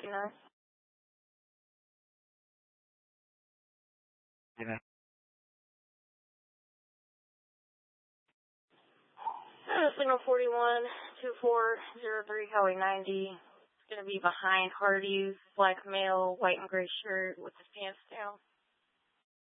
59. Yeah. Signal 41, 2403, Highway 90. It's going to be behind Hardee's, black male, white and gray shirt with his pants down.